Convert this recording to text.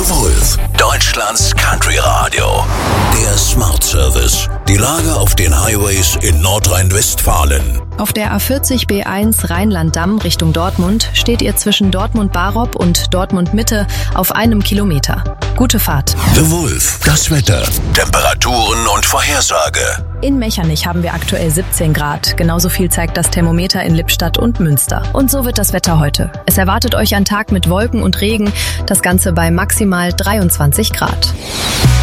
The Wolf, Deutschlands Country Radio. Der Smart Service. Die Lage auf den Highways in Nordrhein-Westfalen. Auf der A40 B1 Rheinland-Damm Richtung Dortmund steht ihr zwischen Dortmund-Barob und Dortmund-Mitte auf 1 Kilometer. Gute Fahrt. The Wolf, das Wetter, Temperaturen und Vorhersage. In Mechernich haben wir aktuell 17 Grad. Genauso viel zeigt das Thermometer in Lippstadt und Münster. Und so wird das Wetter heute. Es erwartet euch ein Tag mit Wolken und Regen. Das Ganze bei maximal 23 Grad.